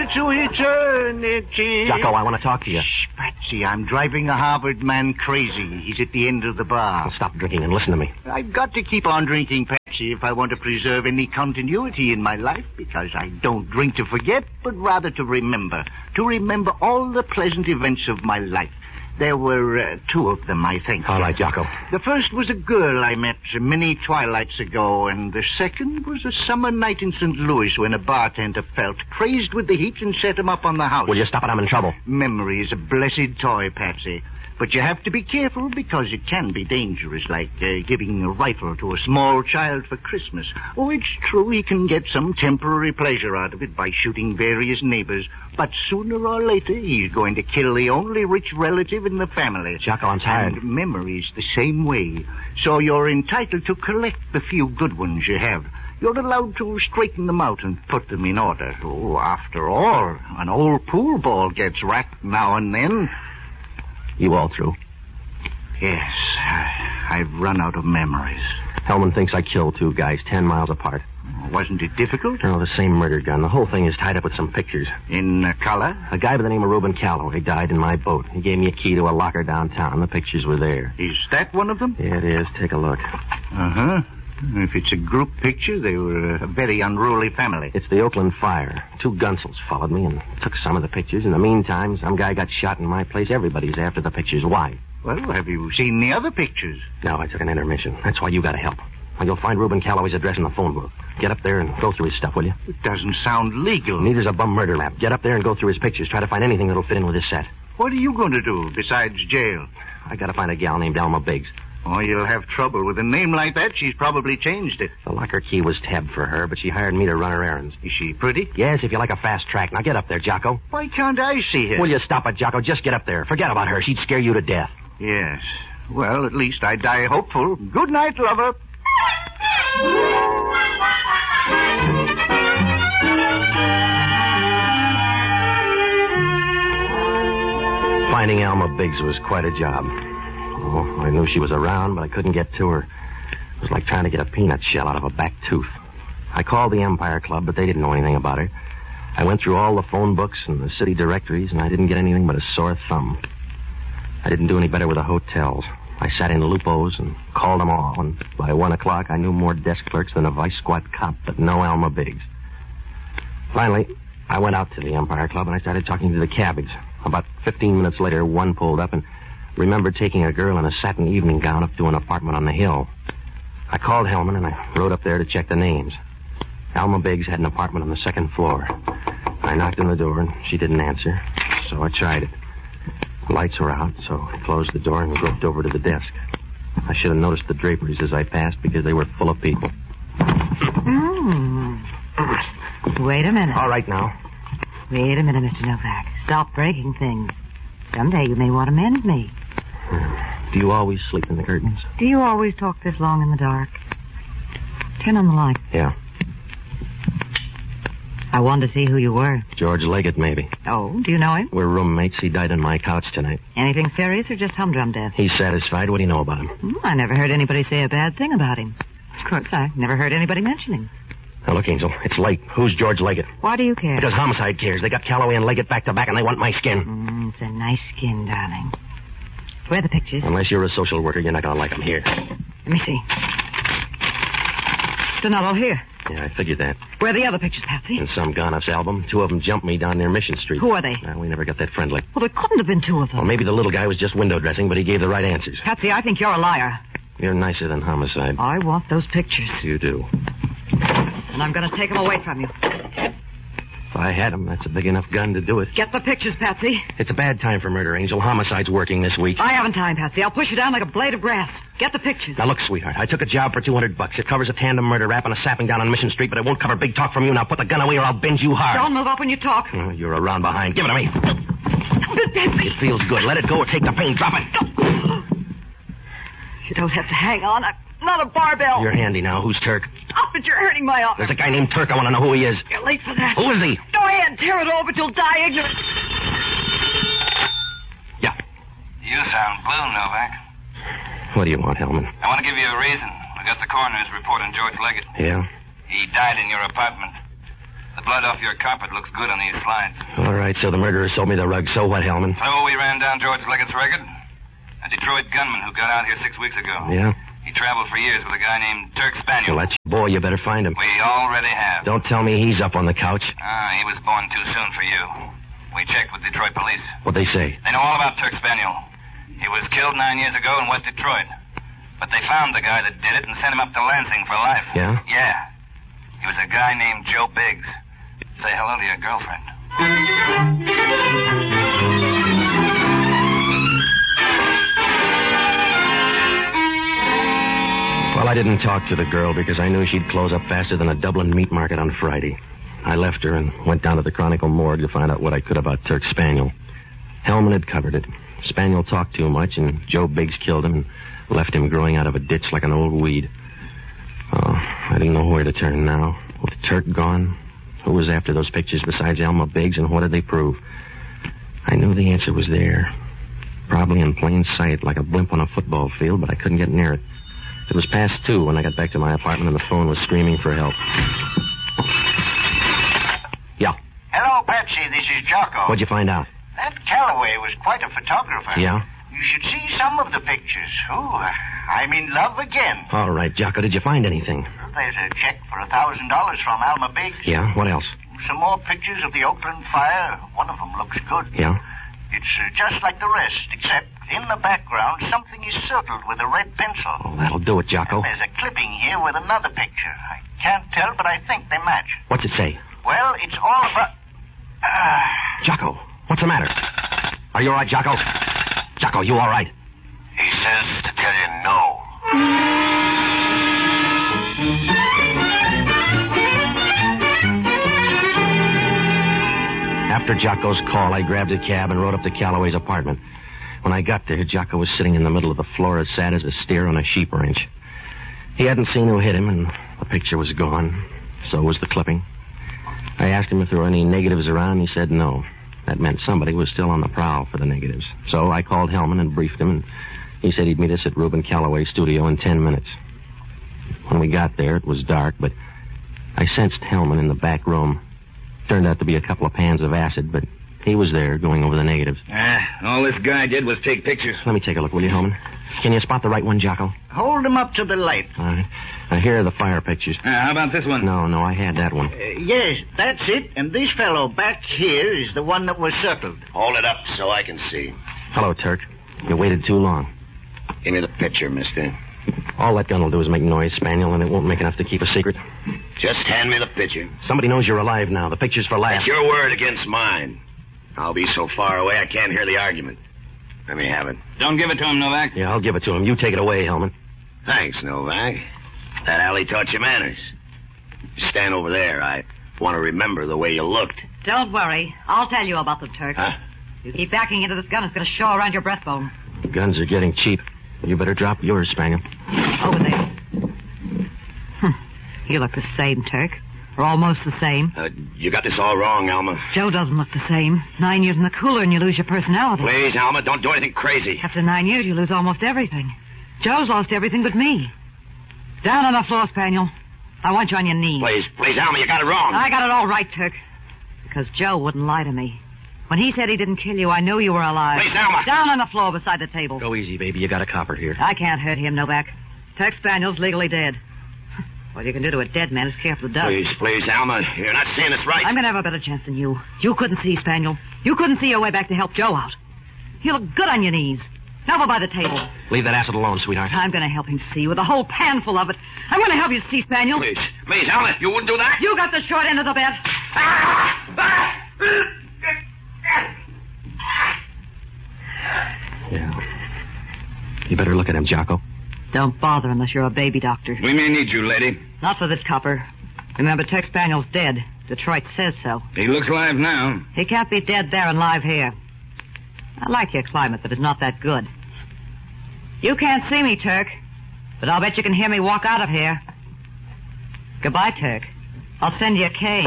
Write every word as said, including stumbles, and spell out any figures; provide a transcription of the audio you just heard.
to eternity. Jocko, I want to talk to you. Shh, Patsy, I'm driving a Harvard man crazy. He's at the end of the bar. Well, stop drinking and listen to me. I've got to keep on drinking, Patsy, if I want to preserve any continuity in my life, because I don't drink to forget, but rather to remember. To remember all the pleasant events of my life. There were uh, two of them, I think. All right, Jocko. The first was a girl I met many twilights ago, and the second was a summer night in Saint Louis when a bartender felt crazed with the heat and set him up on the house. Will you stop it? I'm in trouble. Memory is a blessed toy, Patsy. But you have to be careful because it can be dangerous, like uh, giving a rifle to a small child for Christmas. Oh, it's true he can get some temporary pleasure out of it by shooting various neighbors. But sooner or later, he's going to kill the only rich relative in the family. Jocko, I'm tired. And memory's the same way. So you're entitled to collect the few good ones you have. You're allowed to straighten them out and put them in order. Oh, after all, an old pool ball gets racked now and then. You all through? Yes. I've run out of memories. Hellman thinks I killed two guys ten miles apart. Wasn't it difficult? No, the same murder gun. The whole thing is tied up with some pictures. In uh, color? A guy by the name of Reuben Calloway died in my boat. He gave me a key to a locker downtown. The pictures were there. Is that one of them? Yeah, it is. Take a look. Uh-huh. If it's a group picture, they were a very unruly family. It's the Oakland fire. Two gunsels followed me and took some of the pictures. In the meantime, some guy got shot in my place. Everybody's after the pictures. Why? Well, have you seen the other pictures? No, I took an intermission. That's why you got to help. Well, you'll find Reuben Calloway's address in the phone book. Get up there and go through his stuff, will you? It doesn't sound legal. Neither's a bum murder lab. Get up there and go through his pictures. Try to find anything that'll fit in with his set. What are you going to do besides jail? I got to find a gal named Alma Biggs. Oh, you'll have trouble. With a name like that, she's probably changed it. The locker key was tabbed for her, but she hired me to run her errands. Is she pretty? Yes, if you like a fast track. Now get up there, Jocko. Why can't I see her? Will you stop it, Jocko? Just get up there. Forget about her. She'd scare you to death. Yes. Well, at least I die hopeful. Good night, lover. Finding Alma Biggs was quite a job. Oh, I knew she was around, but I couldn't get to her. It was like trying to get a peanut shell out of a back tooth. I called the Empire Club, but they didn't know anything about her. I went through all the phone books and the city directories, and I didn't get anything but a sore thumb. I didn't do any better with the hotels. I sat in Lupo's and called them all, and by one o'clock I knew more desk clerks than a vice squad cop, but no Alma Biggs. Finally, I went out to the Empire Club, and I started talking to the cabbies. About fifteen minutes later, one pulled up and remembered taking a girl in a satin evening gown up to an apartment on the hill. I called Hellman, and I rode up there to check the names. Alma Biggs had an apartment on the second floor. I knocked on the door, and she didn't answer, so I tried it. The lights were out, so I closed the door and groped over to the desk. I should have noticed the draperies as I passed because they were full of people. Mm. Wait a minute. All right now. Wait a minute, Mister Novak. Stop breaking things. Someday you may want to mend me. Do you always sleep in the curtains? Do you always talk this long in the dark? Turn on the light. Yeah. I wanted to see who you were. George Leggett, maybe. Oh, do you know him? We're roommates. He died on my couch tonight. Anything serious or just humdrum death? He's satisfied. What do you know about him? Hmm, I never heard anybody say a bad thing about him. Of course, I never heard anybody mention him. Now, look, Angel, it's late. Who's George Leggett? Why do you care? Because homicide cares. They got Calloway and Leggett back to back, and they want my skin. Mm, it's a nice skin, darling. Where are the pictures? Unless you're a social worker, you're not going to like them. Here. Let me see. Donaldo, here. Yeah, I figured that. Where are the other pictures, Patsy? In some Gonoff's album. Two of them jumped me down near Mission Street. Who are they? Well, we never got that friendly. Well, there couldn't have been two of them. Well, maybe the little guy was just window dressing, but he gave the right answers. Patsy, I think you're a liar. You're nicer than homicide. I want those pictures. You do. And I'm going to take them away from you. If I had them, that's a big enough gun to do it. Get the pictures, Patsy. It's a bad time for murder, Angel. Homicide's working this week. I haven't time, Patsy. I'll push you down like a blade of grass. Get the pictures. Now, look, sweetheart. I took a job for two hundred bucks. It covers a tandem murder rap and a sapping down on Mission Street, but it won't cover big talk from you. Now, put the gun away or I'll bend you hard. Don't move up when you talk. Oh, you're around behind. Give it to me. Patsy. It feels good. Let it go or take the pain. Drop it. You don't have to hang on. I'm not a barbell. You're handy now. Who's Turk? Stop it. You're hurting my arm. There's a guy named Turk. I want to know who he is. You're late for that. Who is he? Go ahead. Tear it over, but you'll die ignorant. Yeah. You sound blue, Novak. What do you want, Hellman? I want to give you a reason. I got the coroner's report on George Leggett. Yeah? He died in your apartment. The blood off your carpet looks good on these slides. All right, so the murderer sold me the rug. So what, Hellman? So we ran down George Leggett's record. A Detroit gunman who got out here six weeks ago. Yeah? He traveled for years with a guy named Turk Spaniel. Well, that's your boy. You better find him. We already have. Don't tell me he's up on the couch. Ah, he was born too soon for you. We checked with Detroit police. What'd they say? They know all about Turk Spaniel. He was killed nine years ago in West Detroit. But they found the guy that did it and sent him up to Lansing for life. Yeah? Yeah. He was a guy named Joe Biggs. Say hello to your girlfriend. Well, I didn't talk to the girl because I knew she'd close up faster than a Dublin meat market on Friday. I left her and went down to the Chronicle morgue to find out what I could about Turk Spaniel. Hellman had covered it. Spaniel talked too much, and Joe Biggs killed him and left him growing out of a ditch like an old weed. Oh, I didn't know where to turn now. With Turk gone, who was after those pictures besides Elma Biggs, and what did they prove? I knew the answer was there. Probably in plain sight, like a blimp on a football field, but I couldn't get near it. It was past two when I got back to my apartment and the phone was screaming for help. Yeah. Hello, Patsy. This is Jocko. What'd you find out? That Calloway was quite a photographer. Yeah? You should see some of the pictures. Oh, I'm in love again. All right, Jocko, did you find anything? There's a check for a thousand dollars from Alma Biggs. Yeah? What else? Some more pictures of the Oakland fire. One of them looks good. Yeah? It's uh, just like the rest, except in the background, something is circled with a red pencil. Oh, that'll do it, Jocko. And there's a clipping here with another picture. I can't tell, but I think they match. What's it say? Well, it's all about... Uh... Jocko, what's the matter? Are you all right, Jocko? Jocko, you all right? He says to tell you no. After Jocko's call, I grabbed a cab and rode up to Calloway's apartment. When I got there, Jocko was sitting in the middle of the floor as sad as a steer on a sheep ranch. He hadn't seen who hit him, and the picture was gone. So was the clipping. I asked him if there were any negatives around, and he said no. That meant somebody was still on the prowl for the negatives. So I called Hellman and briefed him, and he said he'd meet us at Reuben Calloway's studio in ten minutes. When we got there, it was dark, but I sensed Hellman in the back room. Turned out to be a couple of pans of acid, but he was there going over the negatives. Ah, all this guy did was take pictures. Let me take a look, will you, Hellman? Can you spot the right one, Jocko? Hold him up to the light. All right. Now, here are the fire pictures. Uh, how about this one? No, no, I had that one. Uh, yes, that's it. And this fellow back here is the one that was circled. Hold it up so I can see. Hello, Turk. You waited too long. Give me the picture, mister. All that gun will do is make noise, Spaniel, and it won't make enough to keep a secret. Just hand me the picture. Somebody knows you're alive now. The picture's for laughs. That's your word against mine. I'll be so far away I can't hear the argument. Let me have it. Don't give it to him, Novak. Yeah, I'll give it to him. You take it away, Hellman. Thanks, Novak. That alley taught you manners. You stand over there. I want to remember the way you looked. Don't worry. I'll tell you about them, Turk. Huh? You keep backing into this gun, it's going to show around your breastbone. The guns are getting cheap. You better drop yours, Spaniel. Over there. Hm. You look the same, Turk. Or almost the same. Uh, you got this all wrong, Alma. Joe doesn't look the same. Nine years in the cooler and you lose your personality. Please, Alma, don't do anything crazy. After nine years, you lose almost everything. Joe's lost everything but me. Down on the floor, Spaniel. I want you on your knees. Please, please, Alma, you got it wrong. I got it all right, Turk. Because Joe wouldn't lie to me. When he said he didn't kill you, I knew you were alive. Please, Alma. Down on the floor beside the table. Go easy, baby. You got a copper here. I can't hurt him, Novak. Turk Spaniel's legally dead. What you can do to a dead man is care for the dust. Please, please, Alma, you're not seeing this right. I'm going to have a better chance than you. You couldn't see, Spaniel. You couldn't see your way back to help Joe out. You look good on your knees. Now over by the table. Leave that acid alone, sweetheart. I'm going to help him see with a whole pan full of it. I'm going to help you see, Spaniel. Please, please, Alma, you wouldn't do that? You got the short end of the bet. Yeah. You better look at him, Jocko. Don't bother unless you're a baby doctor. We may need you, lady. Not for this copper. Remember, Turk Spaniel's dead. Detroit says so. He looks live now. He can't be dead there and live here. I like your climate, but it's not that good. You can't see me, Turk, but I'll bet you can hear me walk out of here. Goodbye, Turk. I'll send you a cane.